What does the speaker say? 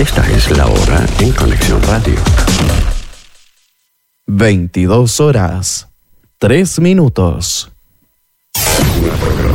Esta es la hora en Conexión Radio. 22 horas, 3 minutos. Una programación